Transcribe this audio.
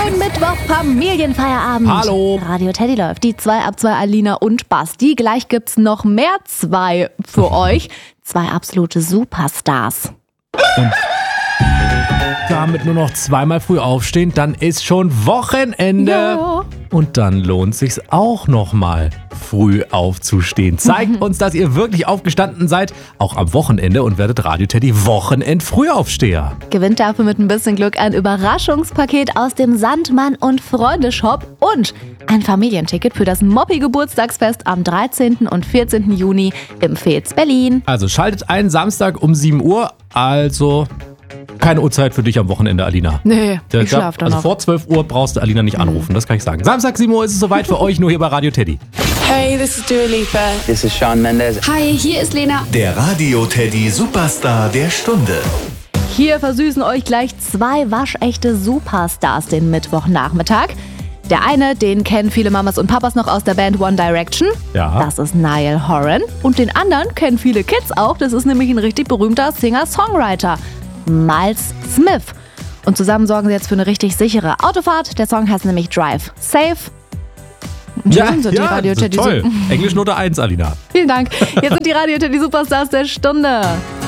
Schönen Mittwoch, Familienfeierabend. Hallo. Radio Teddy läuft. Die 2 ab 2 Alina und Basti. Gleich gibt's noch mehr 2 für euch. 2 absolute Superstars. Und damit nur noch zweimal früh aufstehen, dann ist schon Wochenende. Ja. Und dann lohnt sich's auch nochmal, früh aufzustehen. Zeigt uns, dass ihr wirklich aufgestanden seid, auch am Wochenende, und werdet Radio Teddy Wochenend-Frühaufsteher. Gewinnt dafür mit ein bisschen Glück ein Überraschungspaket aus dem Sandmann und Freunde Shop und ein Familienticket für das Moppi-Geburtstagsfest am 13. und 14. Juni im Fez Berlin. Also schaltet ein, Samstag um 7 Uhr, also keine Uhrzeit für dich am Wochenende, Alina. Nee, ich schlaf dann Also noch. vor 12 Uhr brauchst du Alina nicht anrufen, das kann ich sagen. Samstag 7 Uhr ist es soweit für euch, nur hier bei Radio Teddy. Hey, this is Dua Lipa. This is Shawn Mendes. Hi, hier ist Lena. Der Radio Teddy Superstar der Stunde. Hier versüßen euch gleich 2 waschechte Superstars den Mittwochnachmittag. Der eine, den kennen viele Mamas und Papas noch aus der Band One Direction. Ja. Das ist Niall Horan. Und den anderen kennen viele Kids auch. Das ist nämlich ein richtig berühmter Singer-Songwriter. Miles Smith. Und zusammen sorgen sie jetzt für eine richtig sichere Autofahrt. Der Song heißt nämlich Drive Safe. Und hier sind die Radio Teddy toll. Englisch Note 1, Alina. Vielen Dank. Hier sind die Radio Teddy Superstars der Stunde.